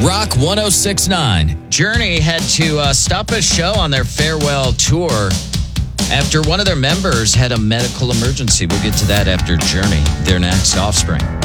Rock 1069. Journey had to stop a show on their farewell tour after one of their members had a medical emergency. We'll get to that after Journey. Their next, Offspring.